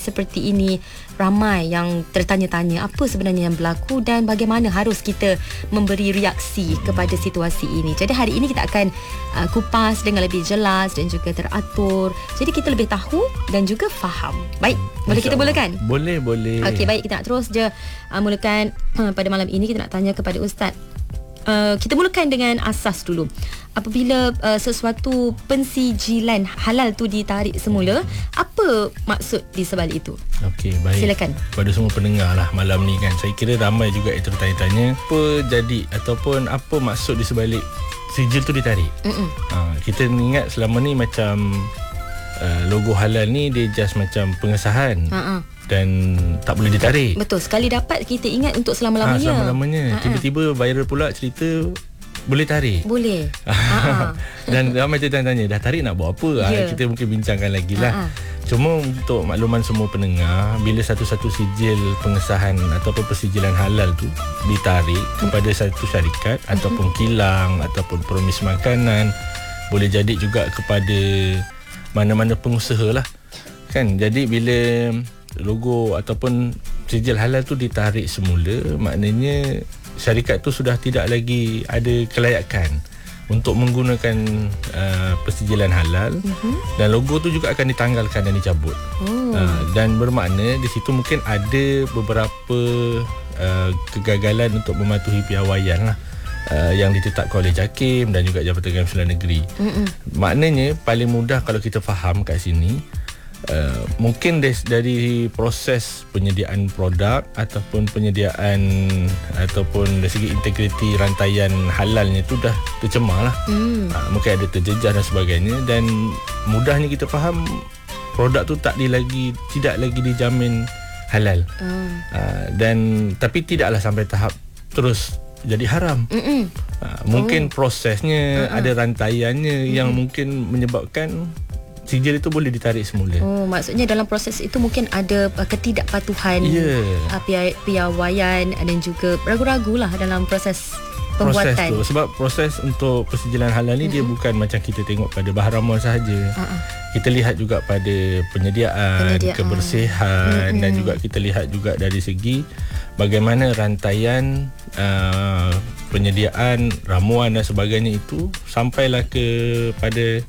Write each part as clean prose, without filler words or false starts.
seperti ini, ramai yang tertanya-tanya apa sebenarnya yang berlaku dan bagaimana harus kita memberi reaksi kepada situasi ini. Jadi hari ini kita akan kupas dengan lebih jelas dan juga teratur. Jadi kita lebih tahu dan juga faham. Baik, boleh kita mulakan? Boleh. Okey, baik, kita nak terus je mulakan pada malam ini. Kita nak tanya kepada Ustaz. Kita mulakan dengan asas dulu. Apabila sesuatu pensijilan halal tu ditarik semula, apa maksud di sebalik itu? Okey, baik. Silakan. Pada semua pendengar lah malam ni kan, saya kira ramai juga yang tertanya-tanya apa jadi ataupun apa maksud di sebalik sijil tu ditarik. Kita ingat selama ni macam logo halal ni dia just macam pengesahan. Dan tak boleh ditarik. Betul, sekali dapat kita ingat untuk selama-lamanya. Selama-lamanya. Tiba-tiba viral pula cerita boleh tarik. Boleh. Dan ramai tanya-tanya, dah tarik nak buat apa? Kita mungkin bincangkan lagi lah. Cuma untuk makluman semua pendengar, bila satu-satu sijil pengesahan ataupun persijilan halal tu ditarik kepada satu syarikat ataupun kilang ataupun peremis makanan, boleh jadi juga kepada mana-mana pengusaha lah kan. Jadi bila logo ataupun sijil halal tu ditarik semula, maknanya syarikat tu sudah tidak lagi ada kelayakan untuk menggunakan persijilan halal, dan logo tu juga akan ditanggalkan dan dicabut. Dan bermakna di situ mungkin ada beberapa kegagalan untuk mematuhi piawaian lah, yang ditetapkan oleh JAKIM dan juga Jabatan Kamisulan Negeri. Maknanya paling mudah kalau kita faham kat sini, mungkin dari proses penyediaan produk ataupun penyediaan ataupun dari segi integriti rantaian halalnya tu dah tercemar lah. Mungkin ada terjejas dan sebagainya, dan mudahnya kita faham produk tu tidak lagi dijamin halal. Dan tapi tidaklah sampai tahap terus jadi haram. Mungkin prosesnya ada rantaiannya yang mungkin menyebabkan sijil itu boleh ditarik semula. Maksudnya dalam proses itu mungkin ada ketidakpatuhan piawaian dan juga ragu-ragu lah dalam proses pembuatan. Proses tu, sebab proses untuk persijilan halal ni dia bukan macam kita tengok pada bahan ramuan sahaja. Kita lihat juga pada penyediaan. Kebersihan, dan juga kita lihat juga dari segi bagaimana rantaian penyediaan ramuan dan sebagainya itu sampailah kepada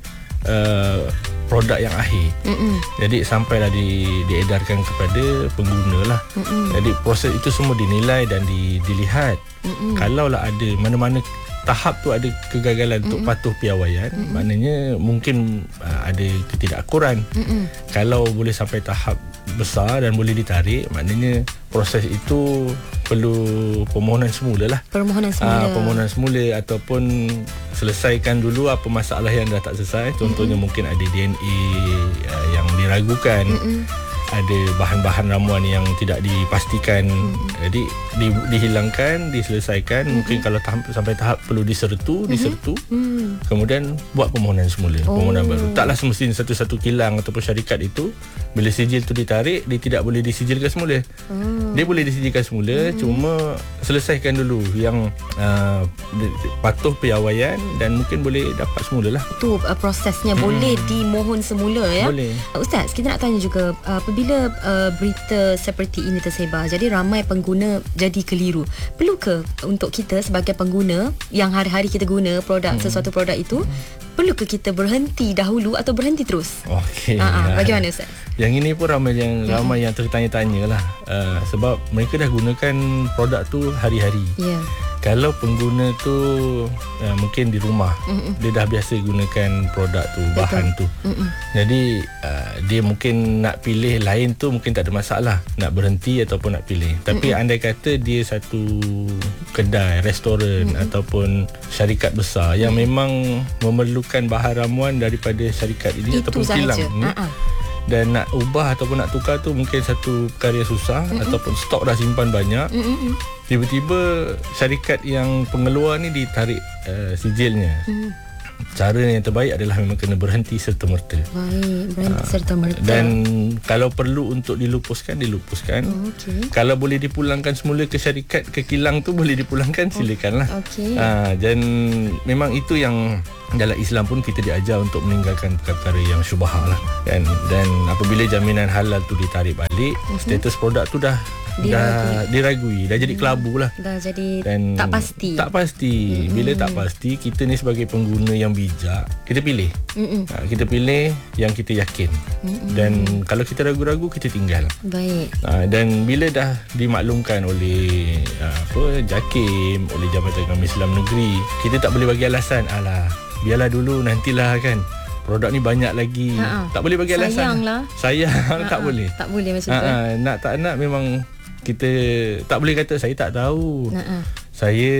produk yang akhir. Jadi sampailah diedarkan kepada pengguna lah. Jadi proses itu semua dinilai dan dilihat. Kalaulah ada mana-mana tahap tu ada kegagalan untuk patuh piawaian, maknanya mungkin ada ketidakakuran. Kalau boleh sampai tahap besar dan boleh ditarik, maknanya proses itu perlu permohonan semula lah. Permohonan semula ataupun selesaikan dulu apa masalah yang dah tak selesai. Contohnya mungkin ada DNA yang diragukan, ada bahan-bahan ramuan yang tidak dipastikan. Jadi dihilangkan, diselesaikan. Mungkin kalau sampai tahap perlu disertu, kemudian buat permohonan semula, permohonan baru. Taklah semestinya satu-satu kilang ataupun syarikat itu bila sijil tu ditarik, dia tidak boleh disijilkan semula. Dia boleh disijilkan semula, cuma selesaikan dulu yang patuh piawaian dan mungkin boleh dapat semula lah. Itu prosesnya boleh dimohon semula ya. Boleh. Ustaz, kita nak tanya juga, apabila berita seperti ini tersebar, jadi ramai pengguna jadi keliru. Perlukah untuk kita sebagai pengguna yang hari-hari kita guna sesuatu produk itu, perlukah kita berhenti dahulu atau berhenti terus? Okey. Bagaimana Ustaz? Yang ini pun ramai yang tertanya-tanya lah. Sebab mereka dah gunakan produk tu hari-hari. Kalau pengguna tu mungkin di rumah, dia dah biasa gunakan produk tu, bahan tu. Jadi dia mungkin nak pilih lain tu mungkin tak ada masalah, nak berhenti ataupun nak pilih. Tapi andai kata dia satu kedai, restoran ataupun syarikat besar yang memang memerlukan bahan ramuan daripada syarikat ini ataupun kilang ni, dan nak ubah ataupun nak tukar tu mungkin satu perkara yang susah, ataupun stok dah simpan banyak. Tiba-tiba syarikat yang pengeluar ni ditarik sijilnya. cara yang terbaik adalah memang kena berhenti serta-merta. Baik, berhenti serta-merta. Dan kalau perlu untuk dilupuskan. Okey. Kalau boleh dipulangkan semula ke syarikat, ke kilang tu boleh dipulangkan, silakanlah. Okey. Dan memang itu yang dalam Islam pun kita diajar untuk meninggalkan perkara yang syubhah lah kan. Dan apabila jaminan halal tu ditarik balik, status produk tu dah diragui, dah jadi kelabu lah, dah jadi dan tak pasti. Bila tak pasti, kita ni sebagai pengguna yang bijak, kita pilih. Kita pilih yang kita yakin. Dan kalau kita ragu-ragu, kita tinggal. Baik. Dan bila dah dimaklumkan oleh JAKIM, oleh Jabatan Agama Islam Negeri, kita tak boleh bagi alasan, alah biarlah dulu, nantilah kan, produk ni banyak lagi. Tak boleh bagi alasan. Sayang tak boleh. Tak boleh macam tu. Nak tak nak memang kita tak boleh kata saya tak tahu. Saya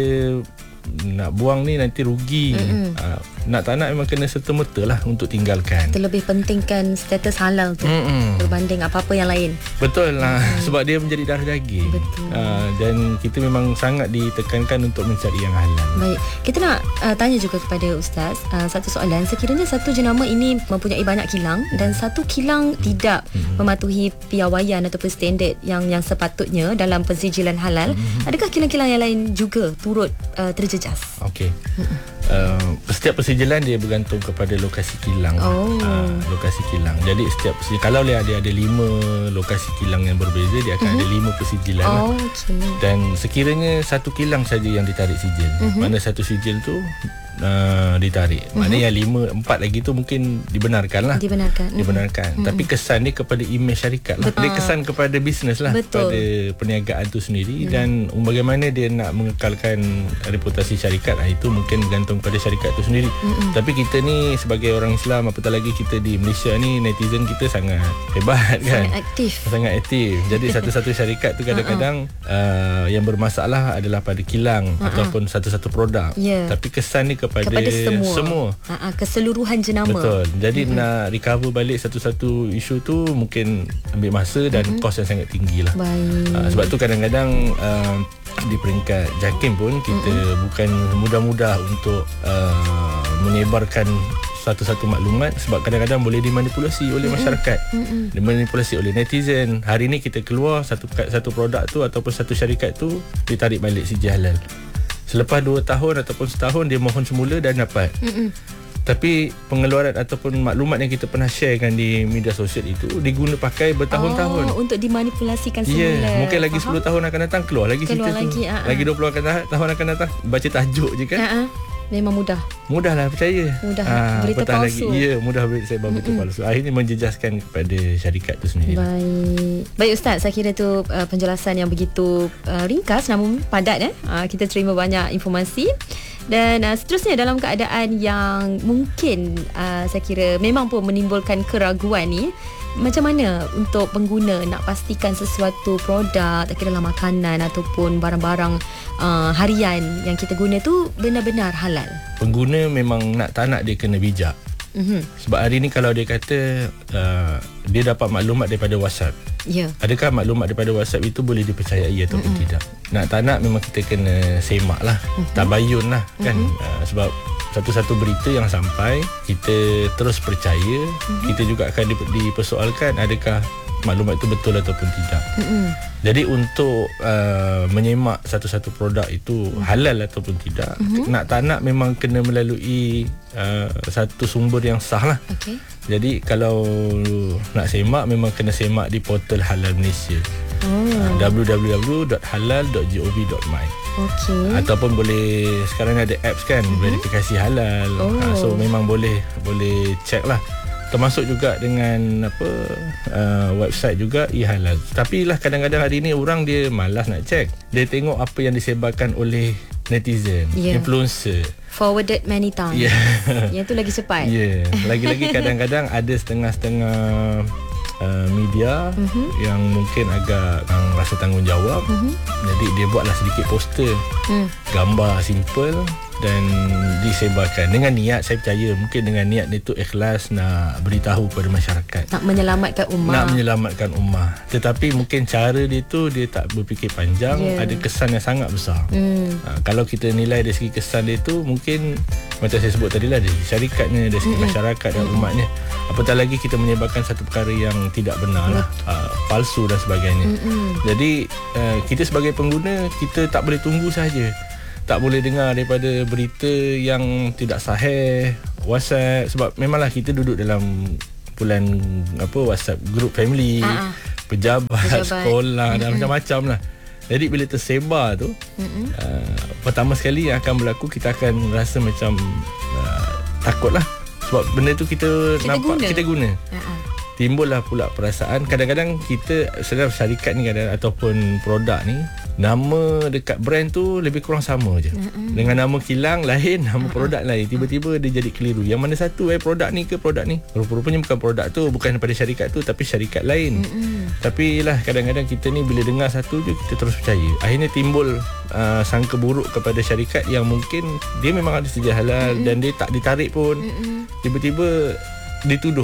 nak buang ni nanti rugi. Nak tak nak memang kena serta-merta lah untuk tinggalkan. Terlebih pentingkan status halal tu berbanding apa-apa yang lain. Betul lah. Sebab dia menjadi darah daging. Dan kita memang sangat ditekankan untuk mencari yang halal. Baik, kita nak tanya juga kepada Ustaz satu soalan. Sekiranya satu jenama ini mempunyai banyak kilang dan satu kilang tidak mematuhi piawaian ataupun standard yang sepatutnya dalam pensijilan halal, adakah kilang-kilang yang lain juga turut terjejas? Okey. Setiap persijilan dia bergantung kepada lokasi kilang. Lokasi kilang. Jadi setiap kalau dia ada 5 lokasi kilang yang berbeza, dia akan ada 5 persijilan. Okay. Dan sekiranya satu kilang saja yang ditarik sijil, mana satu sijil tu ditarik, maknanya yang 4 lagi tu mungkin dibenarkan lah. Dibenarkan. Tapi kesan dia kepada imej syarikat lah. Dia kesan kepada bisnes lah. Betul. Pada perniagaan tu sendiri. Dan bagaimana dia nak mengekalkan reputasi syarikat, itu mungkin bergantung pada syarikat tu sendiri. Tapi kita ni sebagai orang Islam, apatah lagi kita di Malaysia ni, netizen kita sangat hebat kan, sangat aktif. Jadi satu-satu syarikat tu kadang-kadang yang bermasalah adalah pada kilang ataupun satu-satu produk. Tapi kesan ni kepada semua. Keseluruhan jenama. Betul. Jadi nak recover balik satu-satu isu tu mungkin ambil masa dan kos yang sangat tinggi lah. Sebab tu kadang-kadang di peringkat JAKIM pun kita bukan mudah-mudah untuk menyebarkan satu-satu maklumat, sebab kadang-kadang boleh dimanipulasi oleh masyarakat, dimanipulasi oleh netizen. Hari ni kita keluar satu produk tu ataupun satu syarikat tu ditarik balik sijil halal. Selepas 2 tahun ataupun setahun dia mohon semula dan dapat. Tapi pengeluaran ataupun maklumat yang kita pernah sharekan di media sosial itu diguna pakai bertahun-tahun. Untuk dimanipulasikan semula. Mungkin lagi 10 tahun akan datang keluar lagi cerita tu. Lagi 20 tahun akan datang baca tajuk je kan. Memang mudahlah percaya. Berita palsu. Mudah berita palsu. Akhirnya menjejaskan kepada syarikat tu sendiri. Baik Ustaz, saya kira tu penjelasan yang begitu ringkas namun padat. Kita terima banyak informasi. Dan seterusnya dalam keadaan yang mungkin saya kira memang pun menimbulkan keraguan ni, macam mana untuk pengguna nak pastikan sesuatu produk, tak kira lah makanan ataupun barang-barang harian yang kita guna tu benar-benar halal? Pengguna memang nak tak nak dia kena bijak. Sebab hari ni kalau dia kata dia dapat maklumat daripada WhatsApp, adakah maklumat daripada WhatsApp itu boleh dipercayai ataupun tidak? Nak tak nak memang kita kena semak lah, tabayun lah kan. Sebab satu-satu berita yang sampai kita terus percaya, kita juga akan dipersoalkan adakah maklumat itu betul ataupun tidak. Jadi untuk menyemak satu-satu produk itu halal ataupun tidak, nak tak nak memang kena melalui satu sumber yang sah lah. Jadi kalau nak semak, memang kena semak di portal Halal Malaysia, www.halal.gov.my. Ataupun boleh, sekarang ada apps kan, verifikasi halal. So memang boleh check lah. Termasuk juga dengan website juga e-halal. Tapi lah kadang-kadang hari ni orang dia malas nak check. Dia tengok apa yang disebarkan oleh netizen, influencer, forwarded many times. Yang tu lagi cepat. Lagi-lagi kadang-kadang ada setengah-setengah media yang mungkin agak rasa tanggungjawab. Jadi dia buatlah sedikit poster, gambar simple, dan disebarkan dengan niat, saya percaya mungkin dengan niat dia tu ikhlas nak beritahu kepada masyarakat, nak menyelamatkan ummah. Tetapi mungkin cara dia tu dia tak berfikir panjang, ada kesan yang sangat besar. Kalau kita nilai dari segi kesan dia tu, mungkin macam saya sebut tadi lah, dari syarikatnya, dari segi masyarakat dan umatnya. Apatah lagi kita menyebarkan satu perkara yang tidak benar lah, palsu dan sebagainya. Jadi kita sebagai pengguna, kita tak boleh tunggu saja, tak boleh dengar daripada berita yang tidak sahih WhatsApp, sebab memanglah kita duduk dalam kumpulan WhatsApp group family, pejabat sekolah dan macam-macam lah. Jadi bila tersebar tu, pertama sekali yang akan berlaku, kita akan rasa macam takut lah, sebab benda tu kita nampak kita guna. Timbullah pula perasaan, kadang-kadang kita sedang syarikat ni ataupun produk ni, nama dekat brand tu lebih kurang sama je. Dengan nama kilang lain, nama produk lain. Tiba-tiba dia jadi keliru. Yang mana satu produk ni ke produk ni? Rupa-rupanya bukan produk tu, bukan daripada syarikat tu, tapi syarikat lain. Tapi lah kadang-kadang kita ni bila dengar satu je, kita terus percaya. Akhirnya timbul sangka buruk kepada syarikat yang mungkin dia memang ada sijil halal dan dia tak ditarik pun. Tiba-tiba dituduh.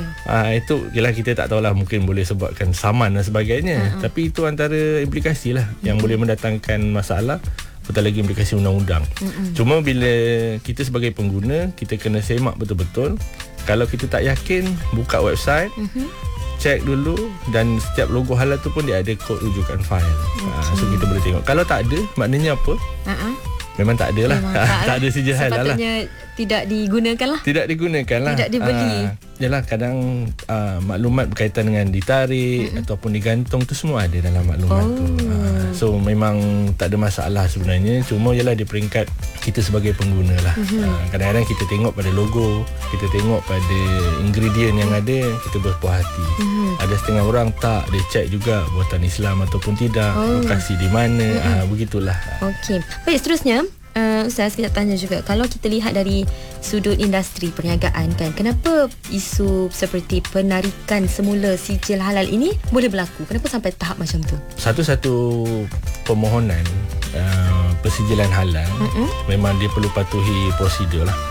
Itu ialah kita tak tahulah, mungkin boleh sebabkan saman dan sebagainya. Tapi itu antara implikasi lah yang boleh mendatangkan masalah, apatah lagi implikasi undang-undang. Cuma bila kita sebagai pengguna, kita kena semak betul-betul. Kalau kita tak yakin, buka website, cek dulu, dan setiap logo halal tu pun dia ada kod rujukan file. So kita boleh tengok. Kalau tak ada, maknanya apa? Memang tak ada lah. Tak ada sijil halal lah. Sepatutnya tidak digunakan lah. Tidak dibeli. Yalah, kadang maklumat berkaitan dengan ditarik ataupun digantung tu semua ada dalam maklumat tu. So memang tak ada masalah sebenarnya. Cuma ialah di peringkat kita sebagai pengguna lah. Kadang-kadang kita tengok pada logo, kita tengok pada ingredient yang ada, kita berpuas hati. Ada setengah orang tak, dia cek juga buatan Islam ataupun tidak, lokasi di mana. Begitulah. Okey. Baik, seterusnya Ustaz, kita tanya juga, kalau kita lihat dari sudut industri perniagaan kan, kenapa isu seperti penarikan semula sijil halal ini boleh berlaku? Kenapa sampai tahap macam tu? Satu-satu permohonan persijilan halal memang dia perlu patuhi prosedur lah.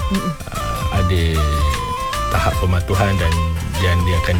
Ada tahap pematuhan dan dia akan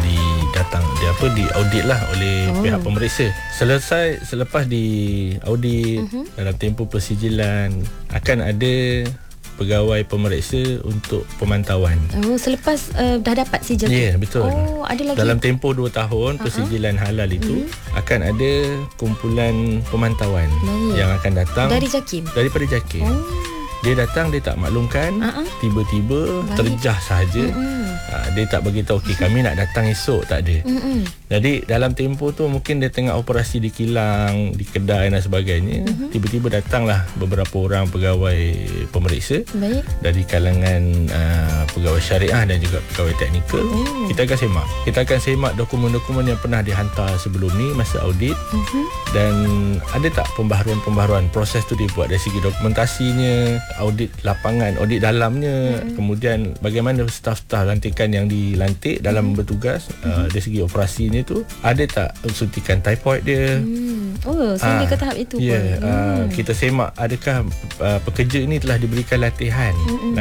di audit lah oleh pihak pemeriksa. Selepas di audit, dalam tempoh persijilan akan ada pegawai pemeriksa untuk pemantauan. Selepas dah dapat sijil. Ya, betul. Ada lagi dalam tempoh 2 tahun persijilan halal itu akan ada kumpulan pemantauan yang akan datang daripada JAKIM. Dia datang, dia tak maklumkan, tiba-tiba terjah sahaja. Dia tak bagi tahu, okey, kami nak datang esok, tak ada. Jadi dalam tempoh tu mungkin dia tengah operasi di kilang, di kedai dan sebagainya. Tiba-tiba datanglah beberapa orang pegawai pemeriksa dari kalangan pegawai syariah dan juga pegawai teknikal. Kita akan semak dokumen-dokumen yang pernah dihantar sebelum ni masa audit. Dan ada tak pembaharuan proses tu dibuat dari segi dokumentasinya, audit lapangan, audit dalamnya, kemudian bagaimana staf-staf lantikan yang dilantik dalam bertugas, dari segi operasinya tu ada tak suntikan typhoid dia. Sampai ke tahap itu pun. Kita semak adakah pekerja ini telah diberikan latihan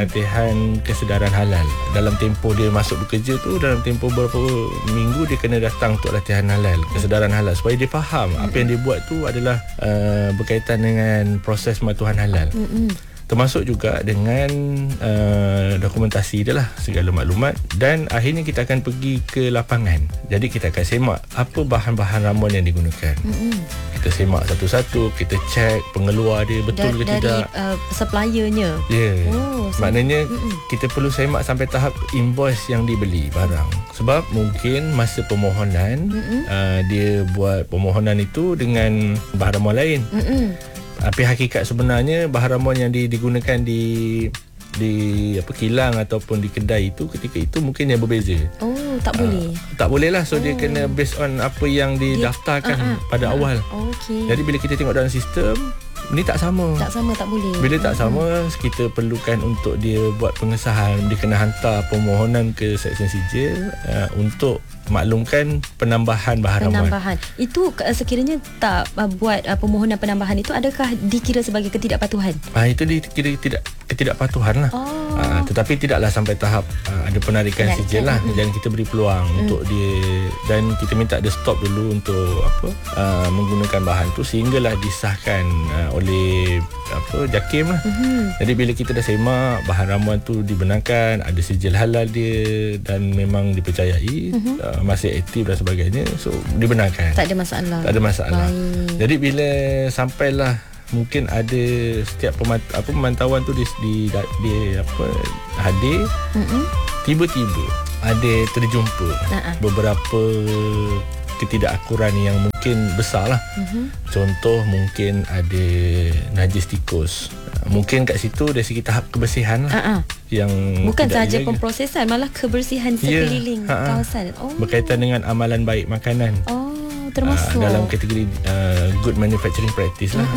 kesedaran halal. Dalam tempoh dia masuk bekerja tu, dalam tempoh beberapa minggu dia kena datang untuk latihan halal, kesedaran halal, supaya dia faham apa yang dia buat tu adalah berkaitan dengan proses pematuhan halal. Termasuk juga dengan dokumentasi dia lah, segala maklumat. Dan akhirnya kita akan pergi ke lapangan. Jadi kita akan semak apa bahan-bahan ramuan yang digunakan. Kita semak satu-satu, kita cek pengeluar dia betul ke tidak. Dari suppliernya. Maknanya kita perlu semak sampai tahap invoice yang dibeli barang. Sebab mungkin masa permohonan dia buat permohonan itu dengan bahan ramuan lain. Tapi hakikat sebenarnya bahan ramuan yang digunakan di kilang ataupun di kedai itu ketika itu mungkin yang berbeza. Tak boleh. Tak boleh lah. So dia kena based on apa yang didaftarkan pada awal. Jadi bila kita tengok dalam sistem, ni tak sama. Tak boleh. Bila tak sama, kita perlukan untuk dia buat pengesahan. Dia kena hantar permohonan ke Seksyen Sijil untuk maklumkan penambahan bahan ramuan. Itu sekiranya tak buat permohonan penambahan itu, adakah dikira sebagai ketidakpatuhan? Itu dikira ketidakpatuhan lah. Tetapi tidaklah sampai tahap ada penarikan sijil lah. Dan kita beri peluang untuk dia, dan kita minta dia stop dulu untuk menggunakan bahan tu sehinggalah disahkan oleh JAKIM lah. Jadi bila kita dah semak bahan ramuan tu dibenarkan, ada sijil halal dia dan memang dipercayai, masih aktif dan sebagainya, so dibenarkan. Tak ada masalah. Jadi bila sampailah mungkin ada setiap pemantauan tu hadir, tiba-tiba ada terjumpa beberapa ketidakakuran yang mungkin besar lah. Contoh mungkin ada najis tikus. Mungkin kat situ dari segi tahap kebersihan lah, yang bukan sahaja pemprosesan, malah kebersihan sekeliling kawasan. Berkaitan dengan amalan baik makanan. Termasuk dalam kategori good manufacturing practice lah,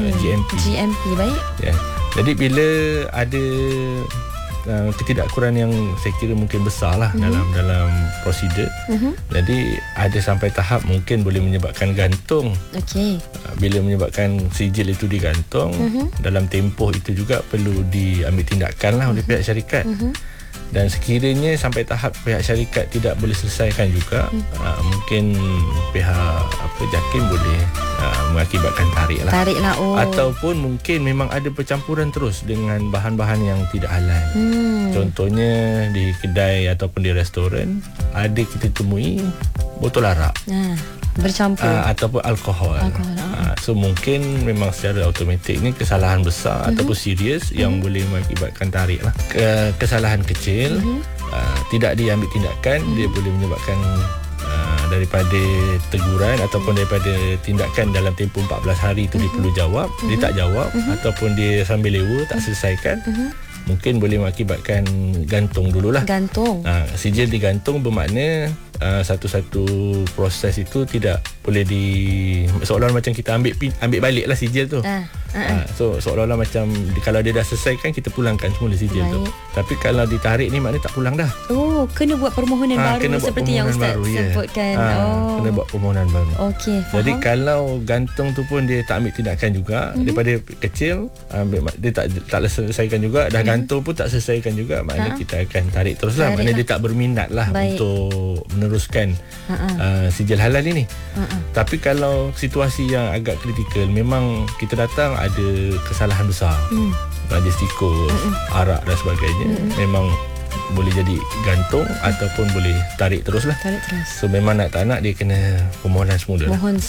GMP baik. Jadi bila ada ketidakakuran yang saya kira mungkin besar lah dalam prosedur, jadi ada sampai tahap mungkin boleh menyebabkan gantung. Bila menyebabkan sijil itu digantung, dalam tempoh itu juga perlu diambil tindakan lah oleh pihak syarikat. Dan sekiranya sampai tahap pihak syarikat tidak boleh selesaikan juga, mungkin pihak JAKIM boleh mengakibatkan tarik lah. Ataupun mungkin memang ada percampuran terus dengan bahan-bahan yang tidak halal. Contohnya di kedai ataupun di restoran ada kita temui botol arak bercampur ataupun alkohol. So mungkin memang secara automatik ni kesalahan besar ataupun serius yang boleh mengakibatkan tarik lah. Kesalahan kecil tidak diambil tindakan, dia boleh menyebabkan daripada teguran ataupun daripada tindakan dalam tempoh 14 hari tu dia perlu jawab, dia tak jawab, ataupun dia sambil lewa tak selesaikan, mungkin boleh mengakibatkan gantung dululah. Sijil digantung bermakna satu-satu proses itu tidak boleh seolah-olah macam kita ambil balik lah sijil tu. So seolah-olah macam kalau dia dah selesaikan, kita pulangkan semula sijil tu. Tapi kalau ditarik ni maknanya tak pulang dah. Kena buat permohonan baru seperti yang Ustaz sebutkan. Kena buat permohonan baru. Jadi faham. kalau gantung tu pun dia tak ambil tindakan juga, daripada kecil dia tak selesaikan juga, dah gantung pun tak selesaikan juga, maknanya kita akan tarik terus lah. Maknanya dia tak berminat lah untuk meneruskan sijil halal ini. Tapi kalau situasi yang agak kritikal, memang kita datang ada kesalahan besar, najis tikus, arak dan sebagainya, memang boleh jadi gantung ataupun boleh tarik terus lah. So memang nak tak nak dia kena permohonan semula.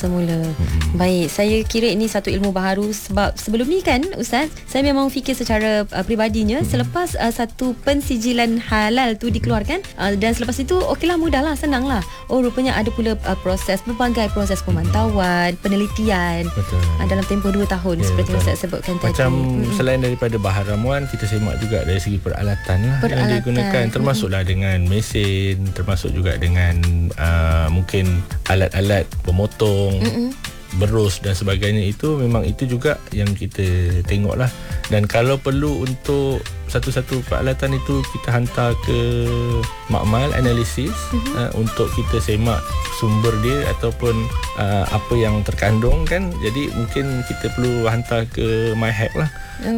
Baik, saya kira ini satu ilmu baharu, sebab sebelum ni kan Ustaz, saya memang fikir secara peribadinya, selepas satu pensijilan halal tu dikeluarkan, dan selepas itu okeylah, mudahlah, senanglah. Rupanya ada pula berbagai proses pemantauan, penelitian dalam tempoh 2 tahun seperti yang Ustaz sebutkan tadi. Macam selain daripada bahan ramuan, kita semak juga dari segi peralatan lah yang digunakan, termasuklah dengan mesin, termasuk juga dengan mungkin alat-alat pemotong, berus dan sebagainya. Itu memang itu juga yang kita tengok lah. Dan kalau perlu untuk satu-satu peralatan itu kita hantar ke makmal analisis, untuk kita semak sumber dia ataupun apa yang terkandung kan. Jadi mungkin kita perlu hantar ke MyHack lah,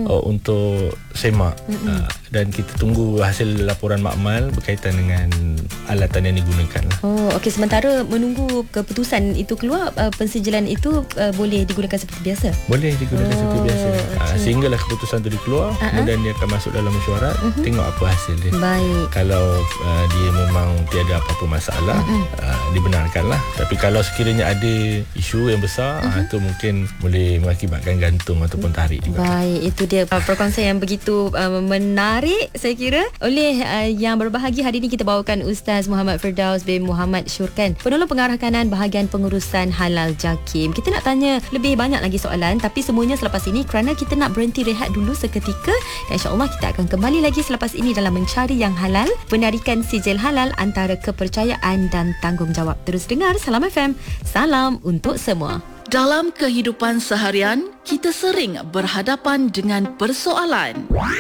untuk semak, dan kita tunggu hasil laporan makmal berkaitan dengan alatan yang digunakan lah. Sementara menunggu keputusan itu keluar, pensijilan itu boleh digunakan seperti biasa? Boleh digunakan seperti biasa. Sehinggalah keputusan itu dikeluar, kemudian dia akan masuk dalam mesyuarat, tengok apa hasil dia. Kalau dia memang tiada apa-apa masalah, dibenarkan lah. Tapi kalau sekiranya ada isu yang besar, itu mungkin boleh mengakibatkan gantung ataupun tarik juga. Itu dia perkongsian yang begitu menarik, saya kira, oleh yang berbahagia. Hari ini kita bawakan Ustaz Muhammad Firdaus bin Muhammad Syurkan, penolong pengarah kanan bahagian pengurusan halal JAKIM. Kita nak tanya lebih banyak lagi soalan, tapi semuanya selepas ini, kerana kita nak berhenti rehat dulu seketika, dan insyaAllah kita akan kembali lagi selepas ini dalam Mencari Yang Halal, penarikan sijil halal antara kepercayaan dan tanggungjawab. Terus dengar Salam FM, salam untuk semua. Dalam kehidupan seharian, kita sering berhadapan dengan persoalan.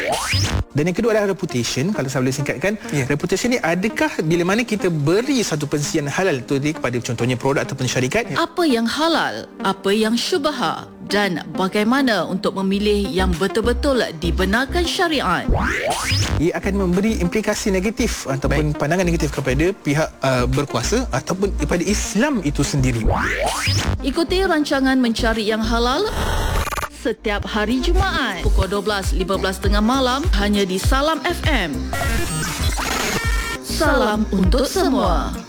Dan yang kedua adalah reputation. Kalau saya boleh singkatkan, reputation ni adakah bila mana kita beri satu pensijilan halal tu kepada contohnya produk ataupun syarikat, apa yang halal, apa yang syubha, dan bagaimana untuk memilih yang betul-betul dibenarkan syariat. Ia akan memberi implikasi negatif ataupun pandangan negatif kepada pihak berkuasa ataupun kepada Islam itu sendiri. Ikuti rancangan Mencari Yang Halal setiap hari Jumaat pukul 12.15 tengah malam hanya di Salam FM. Salam untuk semua.